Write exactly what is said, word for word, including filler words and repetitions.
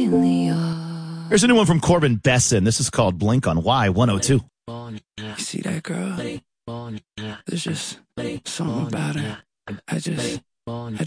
really are. Here's a new one from Corbin Besson. This is called Blink on Y one oh two. You see that girl? There's just something about her. I just, I